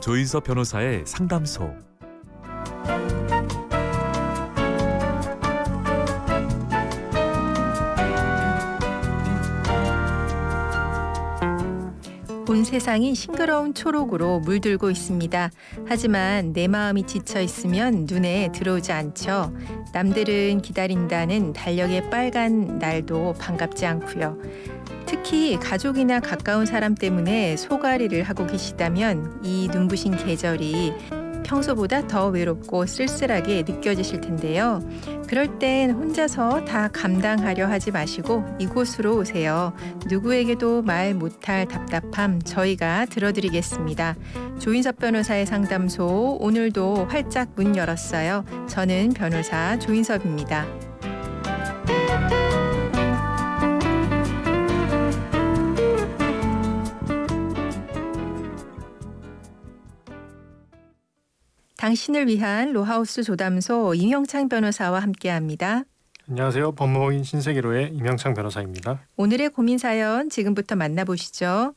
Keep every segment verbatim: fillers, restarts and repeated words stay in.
조인섭 변호사의 상담소. 온 세상이 싱그러운 초록으로 물들고 있습니다. 하지만 내 마음이 지쳐 있으면 눈에 들어오지 않죠. 남들은 기다린다는 달력의 빨간 날도 반갑지 않고요. 특히 가족이나 가까운 사람 때문에 소가리를 하고 계시다면 이 눈부신 계절이 평소보다 더 외롭고 쓸쓸하게 느껴지실 텐데요. 그럴 땐 혼자서 다 감당하려 하지 마시고 이곳으로 오세요. 누구에게도 말 못할 답답함 저희가 들어드리겠습니다. 조인섭 변호사의 상담소 오늘도 활짝 문 열었어요. 저는 변호사 조인섭입니다. 당신을 위한 로하우스 조담소 임영창 변호사와 함께합니다. 안녕하세요. 법무법인 신세계로의 임영창 변호사입니다. 오늘의 고민 사연 지금부터 만나보시죠.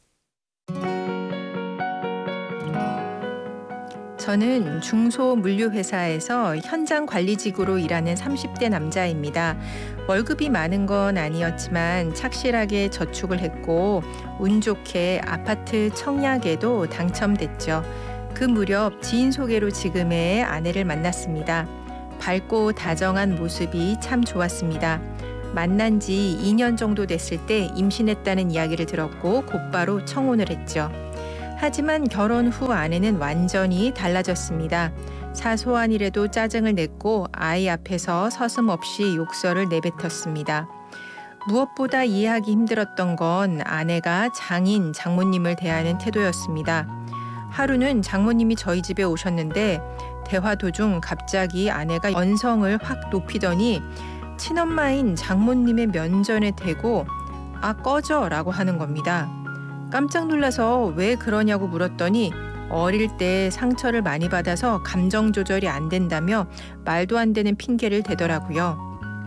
저는 중소물류회사에서 현장 관리직으로 일하는 삼십 대 남자입니다. 월급이 많은 건 아니었지만 착실하게 저축을 했고 운 좋게 아파트 청약에도 당첨됐죠. 그 무렵 지인 소개로 지금의 아내를 만났습니다. 밝고 다정한 모습이 참 좋았습니다. 만난 지 이 년 정도 됐을 때 임신했다는 이야기를 들었고 곧바로 청혼을 했죠. 하지만 결혼 후 아내는 완전히 달라졌습니다. 사소한 일에도 짜증을 냈고 아이 앞에서 서슴없이 욕설을 내뱉었습니다. 무엇보다 이해하기 힘들었던 건 아내가 장인, 장모님을 대하는 태도였습니다. 하루는 장모님이 저희 집에 오셨는데 대화 도중 갑자기 아내가 언성을 확 높이더니 친엄마인 장모님의 면전에 대고 아 꺼져 라고 하는 겁니다. 깜짝 놀라서 왜 그러냐고 물었더니 어릴 때 상처를 많이 받아서 감정 조절이 안 된다며 말도 안 되는 핑계를 대더라고요.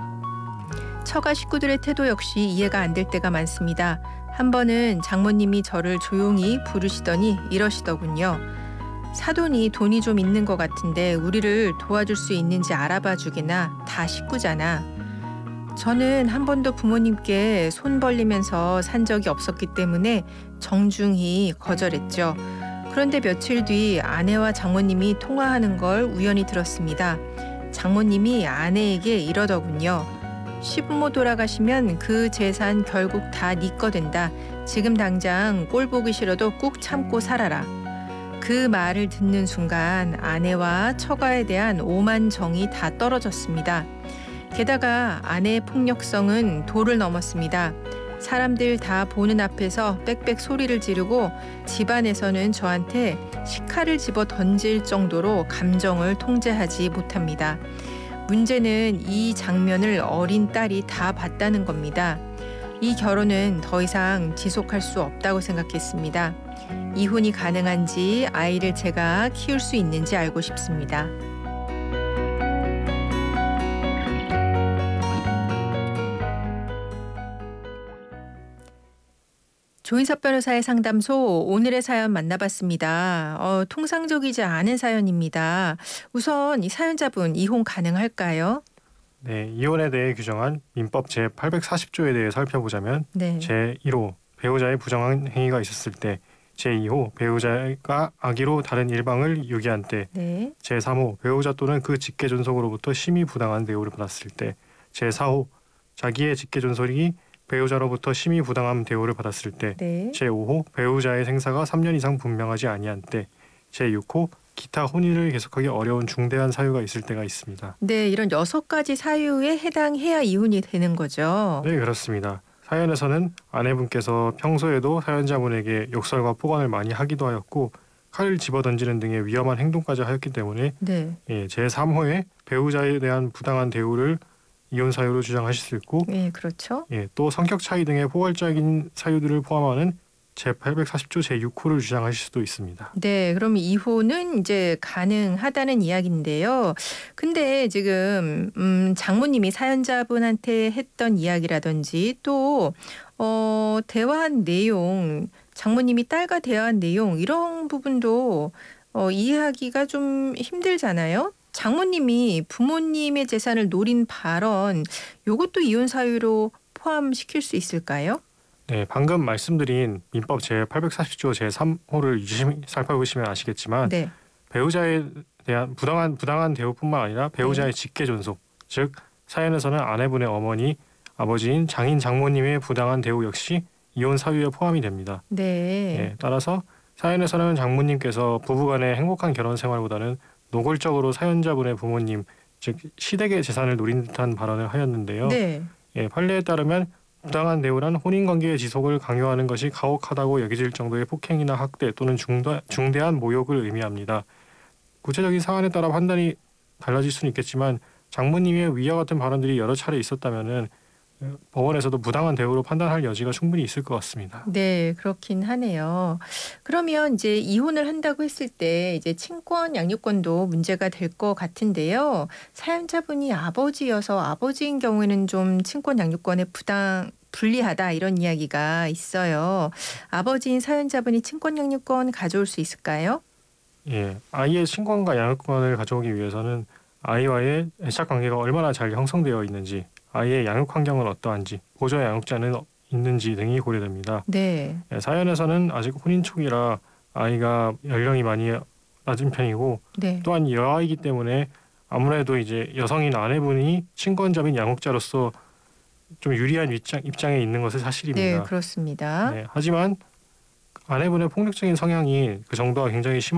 처가 식구들의 태도 역시 이해가 안 될 때가 많습니다. 한 번은 장모님이 저를 조용히 부르시더니 이러시더군요. 사돈이 돈이 좀 있는 것 같은데 우리를 도와줄 수 있는지 알아봐 주게나. 다 식구잖아. 저는 한 번도 부모님께 손 벌리면서 산 적이 없었기 때문에 정중히 거절했죠. 그런데 며칠 뒤 아내와 장모님이 통화하는 걸 우연히 들었습니다. 장모님이 아내에게 이러더군요. 시부모 돌아가시면 그 재산 결국 다 네 거 된다. 지금 당장 꼴 보기 싫어도 꾹 참고 살아라. 그 말을 듣는 순간 아내와 처가에 대한 오만 정이 다 떨어졌습니다. 게다가 아내의 폭력성은 도를 넘었습니다. 사람들 다 보는 앞에서 빽빽 소리를 지르고 집안에서는 저한테 식칼을 집어 던질 정도로 감정을 통제하지 못합니다. 문제는 이 장면을 어린 딸이 다 봤다는 겁니다. 이 결혼은 더 이상 지속할 수 없다고 생각했습니다. 이혼이 가능한지 아이를 제가 키울 수 있는지 알고 싶습니다. 조인섭 변호사의 상담소 오늘의 사연 만나봤습니다. 어, 통상적이지 않은 사연입니다. 우선 이 사연자분 이혼 가능할까요? 네, 이혼에 대해 규정한 민법 제팔백사십 조에 대해 살펴보자면 네. 제일 호 배우자의 부정한 행위가 있었을 때, 제이 호 배우자가 악의로 다른 일방을 유기한 때, 네. 제삼 호 배우자 또는 그 직계존속으로부터 심히 부당한 대우를 받았을 때, 제사 호 자기의 직계존속이 배우자로부터 심히 부당한 대우를 받았을 때, 네. 제오 호 배우자의 생사가 삼 년 이상 분명하지 아니한 때, 제육 호 기타 혼인을 계속하기 어려운 중대한 사유가 있을 때가 있습니다. 네, 이런 여섯 가지 사유에 해당해야 이혼이 되는 거죠. 네, 그렇습니다. 사연에서는 아내분께서 평소에도 사연자분에게 욕설과 폭언을 많이 하기도 하였고 칼을 집어던지는 등의 위험한 행동까지 하였기 때문에 네. 예, 제삼 호에 배우자에 대한 부당한 대우를 이혼 사유로 주장하실 수 있고, 네, 그렇죠. 예, 또 성격 차이 등의 포괄적인 사유들을 포함하는 제팔백사십 조 제육 호를 주장하실 수도 있습니다. 네, 그럼 이혼은 이제 가능하다는 이야기인데요. 근데 지금 음, 장모님이 사연자분한테 했던 이야기라든지 또 어, 대화한 내용, 장모님이 딸과 대화한 내용 이런 부분도 어, 이해하기가 좀 힘들잖아요. 장모님이 부모님의 재산을 노린 발언, 요것도 이혼 사유로 포함시킬 수 있을까요? 네, 방금 말씀드린 민법 제팔백사십 조 제삼 호를 유심히 살펴보시면 아시겠지만 네. 배우자에 대한 부당한 부당한 대우뿐만 아니라 배우자의 직계 존속, 즉 사연에서는 아내분의 어머니, 아버지인 장인 장모님의 부당한 대우 역시 이혼 사유에 포함이 됩니다. 네. 예, 따라서 사연에서는 장모님께서 부부간의 행복한 결혼 생활보다는 노골적으로 사연자분의 부모님, 즉 시댁의 재산을 노린 듯한 발언을 하였는데요. 네. 예, 판례에 따르면 부당한 대우란 혼인관계의 지속을 강요하는 것이 가혹하다고 여겨질 정도의 폭행이나 학대 또는 중대, 중대한 모욕을 의미합니다. 구체적인 사안에 따라 판단이 달라질 수는 있겠지만 장모님의 위와 같은 발언들이 여러 차례 있었다면은 법원에서도 부당한 대우로 판단할 여지가 충분히 있을 것 같습니다. 네, 그렇긴 하네요. 그러면 이제 이혼을 한다고 했을 때 이제 친권 양육권도 문제가 될 것 같은데요. 사연자분이 아버지여서 아버지인 경우에는 좀 친권 양육권에 부당 불리하다 이런 이야기가 있어요. 아버지인 사연자분이 친권 양육권 가져올 수 있을까요? 예, 아이의 친권과 양육권을 가져오기 위해서는 아이와의 애착 관계가 얼마나 잘 형성되어 있는지, 아이의 양육 환경은 어떠한지, 보조 양육자는 있는지 등이 고려됩니다. 네. 예, 사연에서는 아직 혼인 초기라 아이가 연령이 많이 낮은 편이고 네. 또한 여아이기 때문에 아무래도 이제 여성인 아내분이 친권자인 양육자로서 좀 유리한 입장, 입장에 있는 것은 사실입니다. 네, 그렇습니다. 네, 하지만 아내분의 폭력적인 성향이 그 정도가 굉장히 심